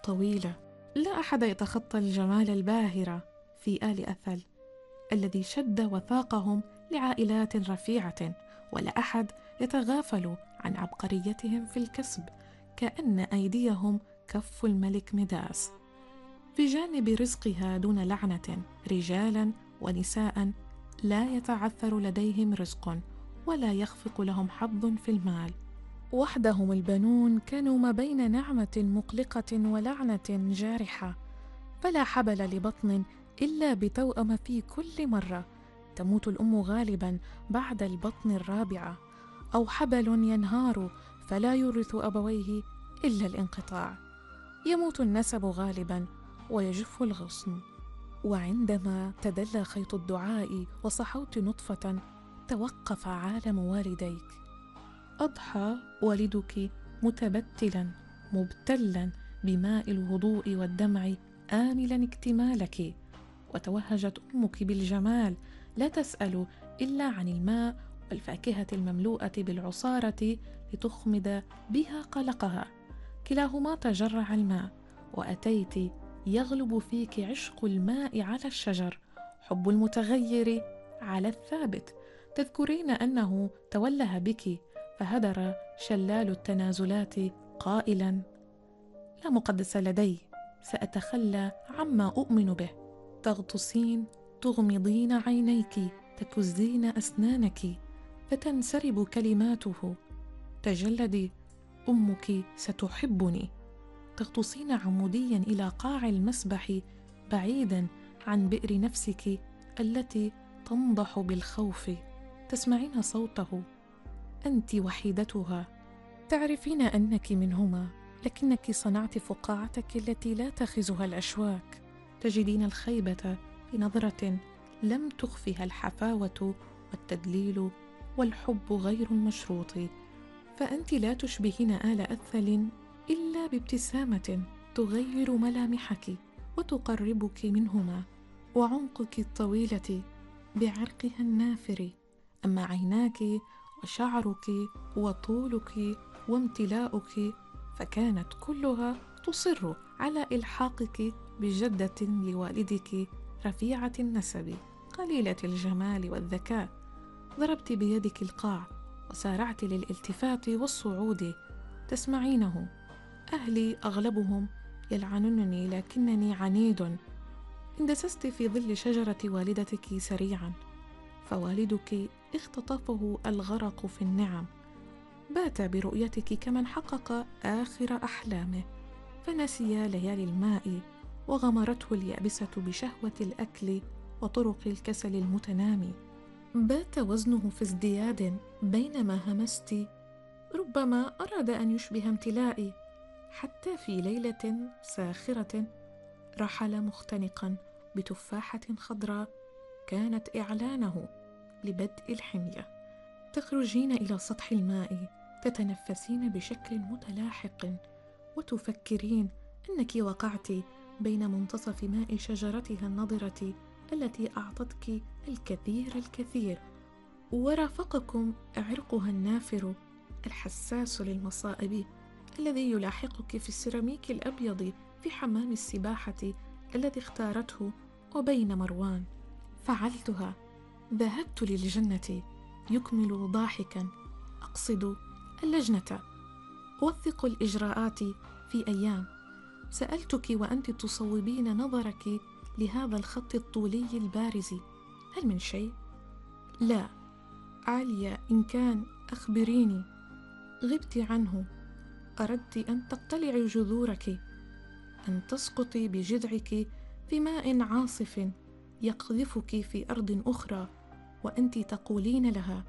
الطويلة. لا أحد يتخطى الجمال الباهر في آل أثل الذي شد وثاقهم لعائلات رفيعة، ولا أحد يتغافل عن عبقريتهم في الكسب، كأن أيديهم كف الملك ميداس. في جانب رزقها دون لعنة رجالا ونساء لا يتعثر لديهم رزق ولا يخفق لهم حظ في المال. وحدهم البنون كانوا ما بين نعمة مقلقة ولعنة جارحة، فلا حبل لبطن إلا بتوأم في كل مرة. تموت الأم غالبا بعد البطن الرابعة، أو حبل ينهار فلا يورث أبويه إلا الانقطاع. يموت النسب غالبا ويجف الغصن. وعندما تدلى خيط الدعاء وصحوت نطفة توقف عالم والديك. أضحى والدك متبتلا مبتلا بماء الوضوء والدمع آملا اكتمالك، وتوهجت أمك بالجمال لا تسأل إلا عن الماء والفاكهة المملوءة بالعصارة لتخمد بها قلقها. كلاهما تجرع الماء، وأتيت يغلب فيك عشق الماء على الشجر، حب المتغير على الثابت. تذكرين أنه توله بك فهدر شلال التنازلات قائلا: لا مقدس لدي، سأتخلى عما أؤمن به. تغطسين تغمضين عينيك تكزين أسنانك فتنسرب كلماته: تجلدي، أمك ستحبني. تغطسين عموديا إلى قاع المسبح بعيدا عن بئر نفسك التي تنضح بالخوف. تسمعين صوته، أنت وحيدتها، تعرفين أنك منهما، لكنك صنعت فقاعتك التي لا تخزها الأشواك. تجدين الخيبة في نظرة لم تخفها الحفاوة والتدليل والحب غير المشروط. فأنت لا تشبهين آل أثل إلا بابتسامة تغير ملامحك وتقربك منهما، وعنقك الطويلة بعرقها النافر. أما عيناك وشعرك وطولك وامتلاؤك فكانت كلها تصر على إلحاقك بجدة لوالدك رفيعة النسب قليلة الجمال والذكاء. ضربت بيدك القاع وسارعت للالتفات والصعود. تسمعينه: أهلي أغلبهم يلعننني لكنني عنيد. اندسست في ظل شجرة والدتك سريعا، فوالدك اختطفه الغرق في النعم. بات برؤيتك كمن حقق آخر أحلامه، فنسي ليالي الماء وغمرته اليابسة بشهوة الأكل وطرق الكسل المتنامي. بات وزنه في ازدياد بينما همست ربما أراد أن يشبه امتلائي، حتى في ليلة ساخرة رحل مختنقا بتفاحة خضراء كانت إعلانه لبدء الحمية. تخرجين إلى سطح الماء تتنفسين بشكل متلاحق وتفكرين أنك وقعت بين منتصف ماء شجرتها النضرة التي أعطتك الكثير، ورافقكم عرقها النافر الحساس للمصائب الذي يلاحقك في السيراميك الأبيض في حمام السباحة الذي اختارته وبين مروان. فعلتها، ذهبت للجنة. يكمل ضاحكا: أقصد اللجنة. أوثق الإجراءات في أيام. سألتك وأنت تصوبين نظرك لهذا الخط الطولي البارز: هل من شيء؟ لا. عالية، إن كان أخبريني. غبت عنه. أردت أن تقتلعي جذورك، أن تسقطي بجذعك في ماء عاصف يقذفك في أرض أخرى، وأنت تقولين لها: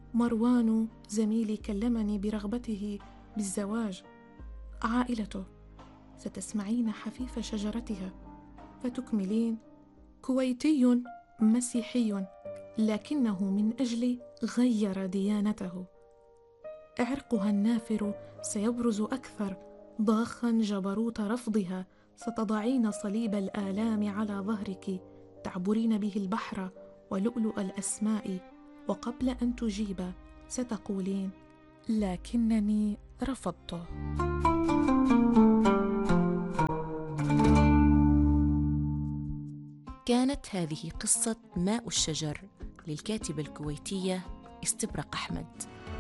مروان زميلي كلمني برغبته بالزواج. عائلته. ستسمعين حفيف شجرتها فتكملين: كويتي مسيحي لكنه من أجل غير ديانته. عرقها النافر سيبرز أكثر، ضاخا جبروت رفضها. ستضعين صليب الآلام على ظهرك، تعبرين به البحر ولؤلؤ الأسماء، وقبل أن تجيب ستقولين: لكنني رفضته. كانت هذه قصة ماء الشجر للكاتبة الكويتية استبرق أحمد.